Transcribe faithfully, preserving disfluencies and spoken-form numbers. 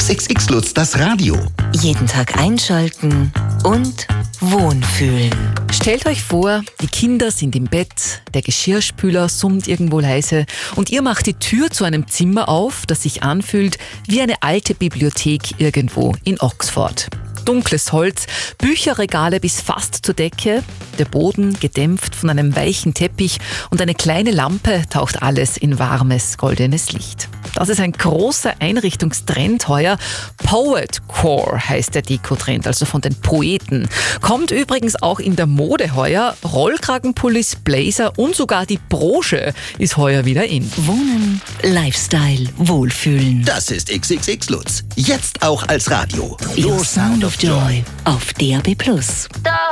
X X X Lutz, das Radio. Jeden Tag einschalten und wohnfühlen. Stellt euch vor, die Kinder sind im Bett, der Geschirrspüler summt irgendwo leise und ihr macht die Tür zu einem Zimmer auf, das sich anfühlt wie eine alte Bibliothek irgendwo in Oxford. Dunkles Holz, Bücherregale bis fast zur Decke, der Boden gedämpft von einem weichen Teppich und eine kleine Lampe taucht alles in warmes, goldenes Licht. Das ist ein großer Einrichtungstrend heuer. Poetcore heißt der Dekotrend, also von den Poeten. Kommt übrigens auch in der Mode heuer. Rollkragenpullis, Blazer und sogar die Broche ist heuer wieder in. Wohnen, Lifestyle, Wohlfühlen. Das ist X X X Lutz. Jetzt auch als Radio. Your Sound of Joy auf D A B Plus. Da